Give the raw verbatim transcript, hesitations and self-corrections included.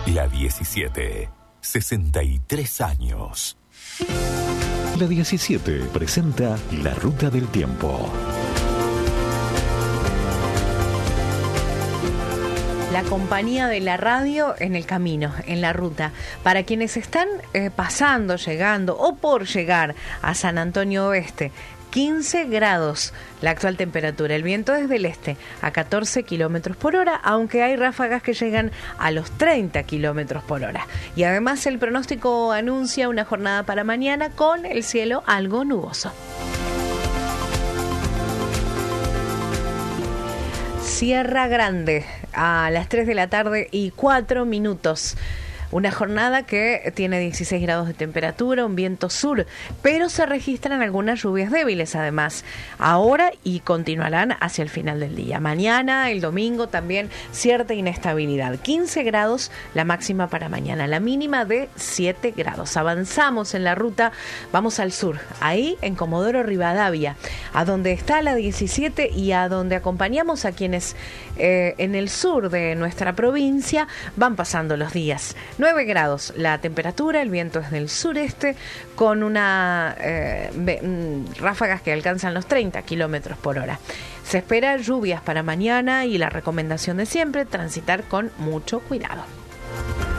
La diecisiete, sesenta y tres años. La diecisiete presenta La Ruta del Tiempo. La compañía de la radio en el camino, en la ruta. Para quienes están eh, pasando, llegando o por llegar a San Antonio Oeste, quince grados la actual temperatura. El viento es del este a catorce kilómetros por hora, aunque hay ráfagas que llegan a los treinta kilómetros por hora. Y además el pronóstico anuncia una jornada para mañana con el cielo algo nuboso. Sierra Grande, a las tres de la tarde y cuatro minutos. Una jornada que tiene dieciséis grados de temperatura, un viento sur, pero se registran algunas lluvias débiles además, ahora y continuarán hacia el final del día. Mañana, el domingo, también cierta inestabilidad. quince grados la máxima para mañana, la mínima de siete grados. Avanzamos en la ruta, vamos al sur, ahí en Comodoro Rivadavia, a donde está la diecisiete y a donde acompañamos a quienes eh, en el sur de nuestra provincia van pasando los días. nueve grados la temperatura, el viento es del sureste con una eh, ráfagas que alcanzan los treinta kilómetros por hora. Se espera lluvias para mañana y la recomendación de siempre, transitar con mucho cuidado.